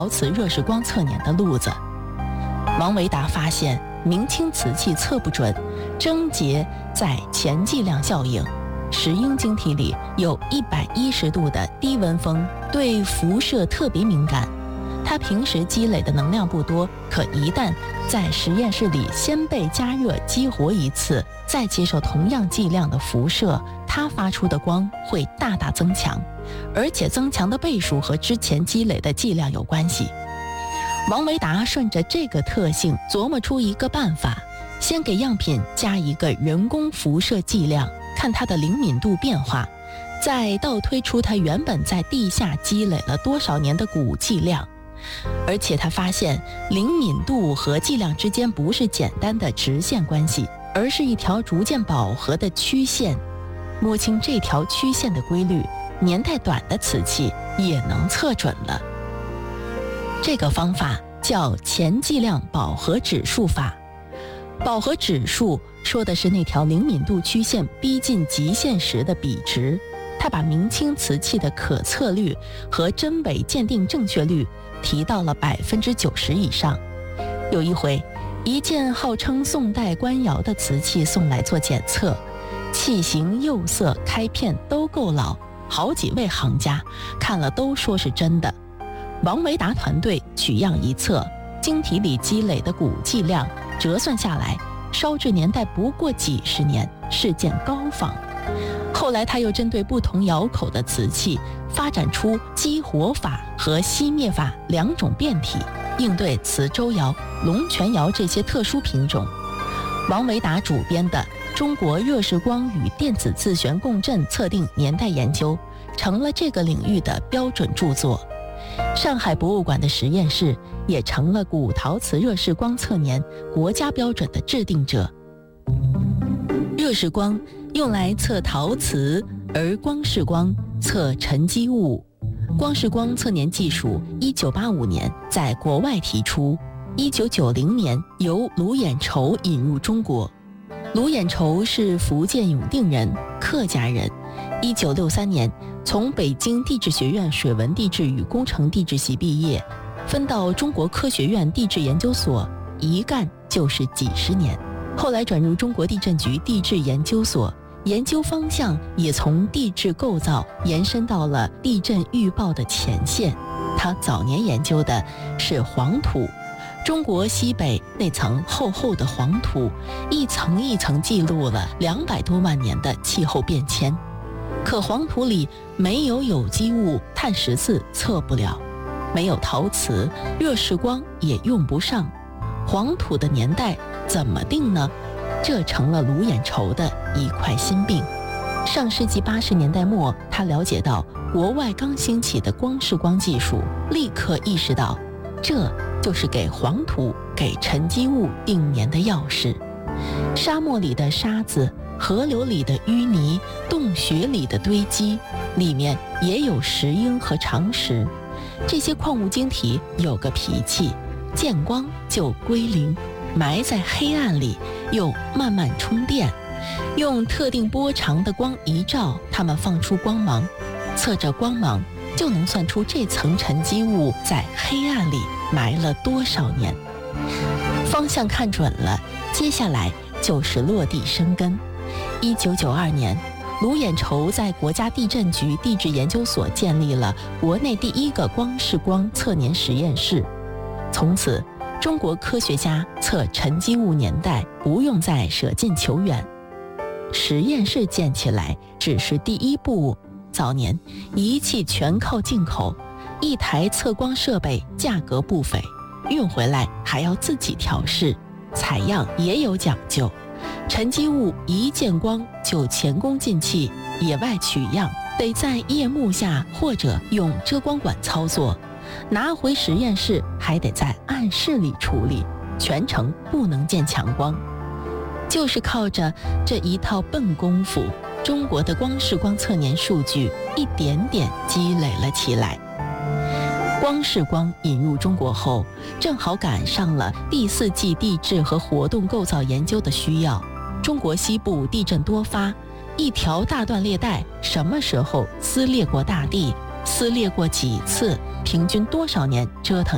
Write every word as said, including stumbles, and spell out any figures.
陶瓷热释光测年的路子。王维达发现明清瓷器测不准，症结在前计量效应。石英晶体里有一百一十度的低温风，对辐射特别敏感。它平时积累的能量不多，可一旦在实验室里先被加热激活一次，再接受同样剂量的辐射，它发出的光会大大增强，而且增强的倍数和之前积累的剂量有关系。王维达顺着这个特性琢磨出一个办法，先给样品加一个人工辐射剂量，看它的灵敏度变化，再倒推出它原本在地下积累了多少年的汞剂量。而且他发现灵敏度和剂量之间不是简单的直线关系，而是一条逐渐饱和的曲线。摸清这条曲线的规律，年代短的瓷器也能测准了。这个方法叫前剂量饱和指数法。饱和指数说的是那条灵敏度曲线逼近极限时的比值。它把明清瓷器的可测率和真伪鉴定正确率提到了百分之九十以上。有一回，一件号称宋代官窑的瓷器送来做检测，器型、釉色、开片都够老，好几位行家看了都说是真的。王维达团队取样一测，晶体里积累的汞剂量折算下来，烧制年代不过几十年，是件高仿。后来他又针对不同窑口的瓷器发展出激活法和熄灭法两种变体，应对磁州窑、龙泉窑这些特殊品种。王维达主编的《中国热释光与电子自旋共振测定年代研究》成了这个领域的标准著作。上海博物馆的实验室也成了古陶瓷热释光测年国家标准的制定者。热释光用来测陶瓷，而光释光测沉积物。光释光测年技术一九八五年在国外提出，一九九零年由卢衍筹引入中国。卢衍筹是福建永定人，客家人。一九六三年从北京地质学院水文地质与工程地质系毕业，分到中国科学院地质研究所，一干就是几十年。后来转入中国地震局地质研究所，研究方向也从地质构造延伸到了地震预报的前线。他早年研究的是黄土，中国西北那层厚厚的黄土，一层一层记录了两百多万年的气候变迁。可黄土里没有有机物，碳十四测不了；没有陶瓷，热释光也用不上。黄土的年代怎么定呢？这成了卢衍筹的一块心病。上世纪八十年代末，他了解到国外刚兴起的光释光技术，立刻意识到，这就是给黄土、给沉积物定年的钥匙。沙漠里的沙子，河流里的淤泥，洞穴里的堆积，里面也有石英和长石。这些矿物晶体有个脾气，见光就归零，埋在黑暗里又慢慢充电，用特定波长的光一照，它们放出光芒，测着光芒就能算出这层沉积物在黑暗里埋了多少年。方向看准了，接下来就是落地生根。一九九二年，卢衍筹在国家地震局地质研究所建立了国内第一个光释光测年实验室。从此，中国科学家测沉积物年代不用再舍近求远。实验室建起来只是第一步，早年仪器全靠进口，一台测光设备价格不菲，运回来还要自己调试，采样也有讲究。沉积物一见光就前功尽弃，野外取样得在夜幕下或者用遮光管操作，拿回实验室还得在暗室里处理，全程不能见强光。就是靠着这一套笨功夫，中国的光释光测年数据一点点积累了起来。光释光引入中国后，正好赶上了第四纪地质和活动构造研究的需要。中国西部地震多发，一条大断裂带什么时候撕裂过大地，撕裂过几次，平均多少年折腾